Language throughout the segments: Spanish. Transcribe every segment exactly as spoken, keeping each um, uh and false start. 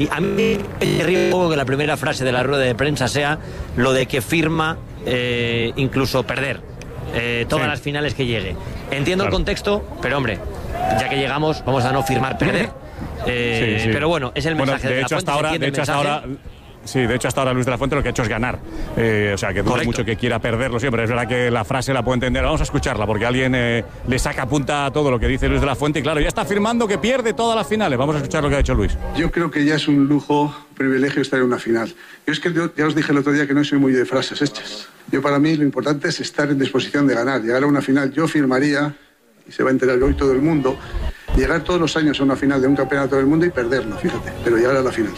a mí me ríe un poco que la primera frase de la rueda de prensa sea lo de que firma eh, incluso perder eh, todas sí. las finales que llegue. Entiendo claro. el contexto, pero hombre, ya que llegamos, vamos a no firmar perder. Eh, sí, sí. Pero bueno, es el mensaje bueno, de, de hecho, la hasta ahora, de hecho, hasta ahora. Sí, de hecho hasta ahora Luis de la Fuente lo que ha hecho es ganar. Eh, o sea, que dudo mucho que quiera perderlo siempre. Es verdad que la frase la puedo entender. Vamos a escucharla porque alguien eh, le saca punta a todo lo que dice Luis de la Fuente. Y claro, ya está afirmando que pierde todas las finales. Vamos a escuchar lo que ha dicho Luis. Yo creo que ya es un lujo, privilegio estar en una final. Yo es que yo, ya os dije el otro día que no soy muy de frases hechas. Yo para mí lo importante es estar en disposición de ganar. Llegar a una final, yo firmaría, y se va a enterar hoy todo el mundo, llegar todos los años a una final de un campeonato del mundo y perderlo, fíjate, pero llegar a la final.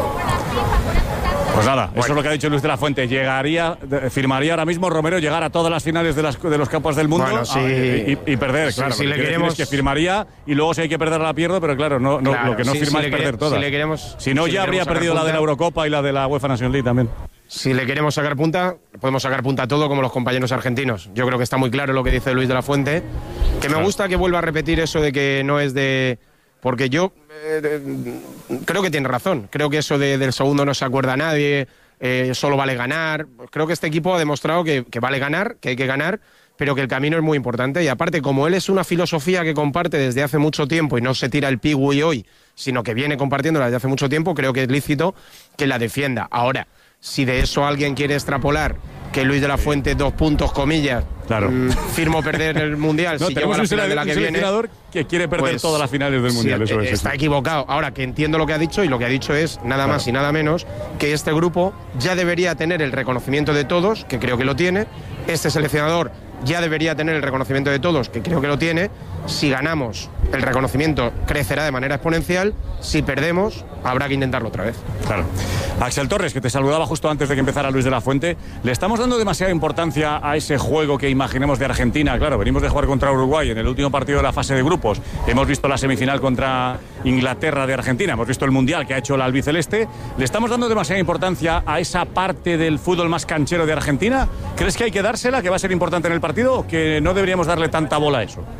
Pues nada, bueno. Eso es lo que ha dicho Luis de la Fuente. Llegaría, firmaría ahora mismo Romero llegar a todas las finales de, las, de los campos del mundo bueno, sí. a, y, y perder, sí, claro. Si lo le que queremos... es que firmaría y luego si hay que perder la pierdo, pero claro, no, no, claro, lo que no sí, firma si es le perder todas. Si, le queremos, si no, si ya habría perdido punta, la de la Eurocopa y la de la UEFA Nations League también. Si le queremos sacar punta, podemos sacar punta a todo como los compañeros argentinos. Yo creo que está muy claro lo que dice Luis de la Fuente. Que me gusta que vuelva a repetir eso de que no es de... Porque yo eh, creo que tiene razón. Creo que eso de, del segundo no se acuerda a nadie... Eh, solo vale ganar. Creo que este equipo ha demostrado que, que vale ganar, que hay que ganar, pero que el camino es muy importante. Y aparte, como él es una filosofía que comparte desde hace mucho tiempo y no se tira el pigui hoy, sino que viene compartiéndola desde hace mucho tiempo, creo que es lícito que la defienda. Ahora, si de eso alguien quiere extrapolar que Luis de la Fuente, dos puntos, comillas, claro. mmm, firmo perder el Mundial, no, si llego a la final de la que viene... que quiere perder pues, todas las finales del Mundial. Sí, eso es, está eso. equivocado. Ahora, que entiendo lo que ha dicho, y lo que ha dicho es nada claro. más y nada menos que este grupo ya debería tener el reconocimiento de todos, que creo que lo tiene. Este seleccionador ya debería tener el reconocimiento de todos, que creo que lo tiene. Si ganamos, el reconocimiento crecerá de manera exponencial. Si perdemos, habrá que intentarlo otra vez. Claro. Axel Torres, que te saludaba justo antes de que empezara Luis de la Fuente, ¿le estamos dando demasiada importancia a ese juego que imaginemos de Argentina? Claro, venimos de jugar contra Uruguay en el último partido de la fase de grupos. Hemos visto la semifinal contra Inglaterra de Argentina. Hemos visto el Mundial que ha hecho la albiceleste. ¿Le estamos dando demasiada importancia a esa parte del fútbol más canchero de Argentina? ¿Crees que hay que dársela, que va a ser importante en el partido, o que no deberíamos darle tanta bola a eso?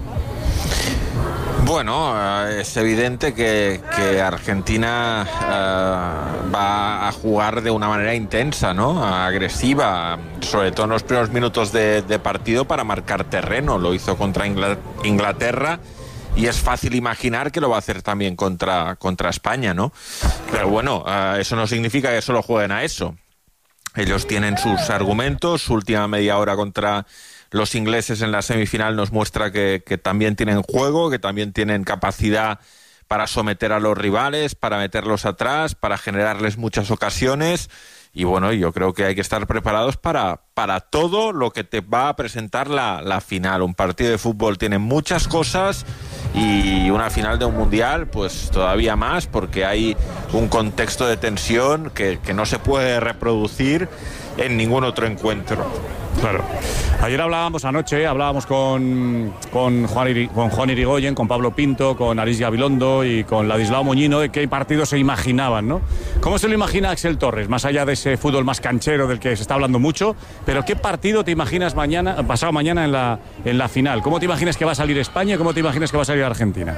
Bueno, es evidente que, que Argentina uh, va a jugar de una manera intensa, ¿no? Agresiva, sobre todo en los primeros minutos de, de partido para marcar terreno. Lo hizo contra Inglaterra y es fácil imaginar que lo va a hacer también contra, contra España, ¿no? Pero bueno, uh, eso no significa que solo jueguen a eso. Ellos tienen sus argumentos. Su última media hora contra los ingleses en la semifinal nos muestra que, que también tienen juego, que también tienen capacidad para someter a los rivales, para meterlos atrás, para generarles muchas ocasiones. Y bueno, yo creo que hay que estar preparados para, para todo lo que te va a presentar la, la final. Un partido de fútbol tiene muchas cosas y una final de un mundial pues todavía más, porque hay un contexto de tensión que, que no se puede reproducir en ningún otro encuentro. Claro. Ayer hablábamos, anoche, hablábamos con, con, Juan, Iri, con Juan Irigoyen, con Pablo Pinto, con Aris Gabilondo y con Ladislao Moñino de qué partidos se imaginaban, ¿no? ¿Cómo se lo imagina Axel Torres? Más allá de ese fútbol más canchero del que se está hablando mucho, pero ¿qué partido te imaginas mañana, pasado mañana en la, en la final? ¿Cómo te imaginas que va a salir España y cómo te imaginas que va a salir Argentina?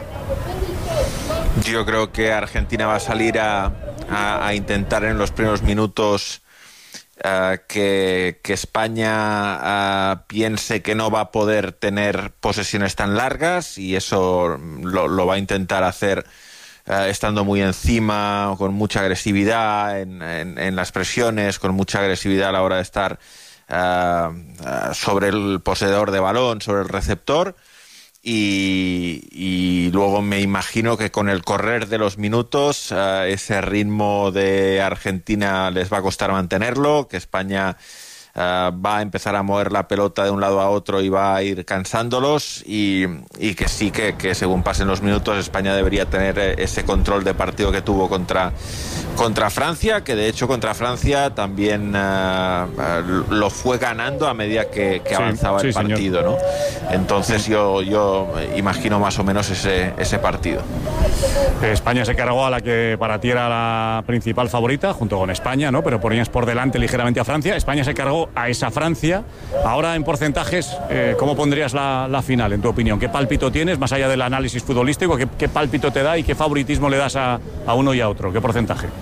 Yo creo que Argentina va a salir a, a, a intentar en los primeros minutos Uh, que, que España uh, piense que no va a poder tener posesiones tan largas, y eso lo, lo va a intentar hacer uh, estando muy encima, con mucha agresividad en, en, en las presiones, con mucha agresividad a la hora de estar uh, uh, sobre el poseedor de balón, sobre el receptor. Y, y luego me imagino que con el correr de los minutos uh, ese ritmo de Argentina les va a costar mantenerlo, que España uh, va a empezar a mover la pelota de un lado a otro y va a ir cansándolos, y, y que sí que, que según pasen los minutos España debería tener ese control de partido que tuvo contra, contra Francia, que de hecho contra Francia también uh, uh, lo fue ganando a medida que, que sí, avanzaba sí, el partido, señor. ¿no? Entonces yo, yo imagino más o menos ese, ese partido. España se cargó a la que para ti era la principal favorita, junto con España, ¿no? Pero ponías por delante ligeramente a Francia. España se cargó a esa Francia. Ahora, en porcentajes, eh, ¿cómo pondrías la, la final, en tu opinión? ¿Qué pálpito tienes, más allá del análisis futbolístico? ¿Qué, qué pálpito te da y qué favoritismo le das a, a uno y a otro? ¿Qué porcentaje?